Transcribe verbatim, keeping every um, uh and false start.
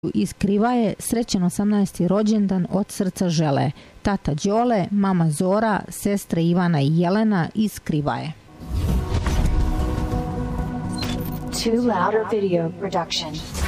Iz Krivaje srećen osamnaesti rođendan od srca žele tata Đole, mama Zora, sestre Ivana i Jelena iz Krivaje. Too Loud Video Production.